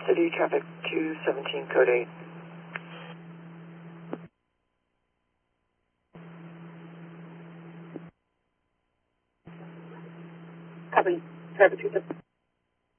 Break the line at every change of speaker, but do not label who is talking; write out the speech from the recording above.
City traffic 217, code 8.
Copy. Traffic 217.